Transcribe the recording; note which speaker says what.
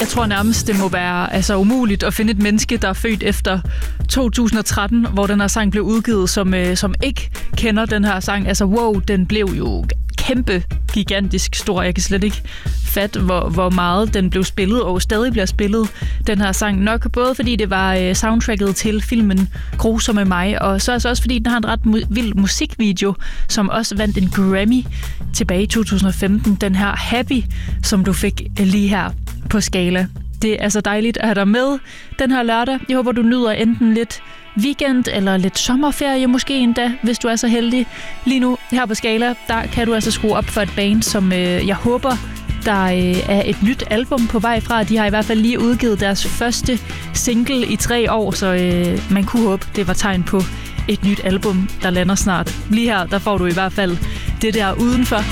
Speaker 1: Jeg tror nærmest, det må være umuligt at finde et menneske, der er født efter 2013, hvor den her sang blev udgivet, som ikke kender den her sang. Altså wow, den blev jo kæmpe, gigantisk stor. Jeg kan slet ikke fatte, hvor meget den blev spillet, og stadig bliver spillet, den her sang. Nok både fordi det var soundtracket til filmen Grusomme mig, og så også fordi den har en ret vild musikvideo, som også vandt en Grammy tilbage i 2015. Den her Happy, som du fik lige her på Skala. Det er så dejligt at have dig med den her lørdag. Jeg håber, du nyder enten lidt weekend eller lidt sommerferie, måske endda, hvis du er så heldig. Lige nu her på Skala, der kan du altså skrue op for et band, som jeg håber, der er et nyt album på vej fra. De har i hvert fald lige udgivet deres første single i 3 år, så man kunne håbe, det var tegn på et nyt album, der lander snart. Lige her, der får du i hvert fald det der udenfor.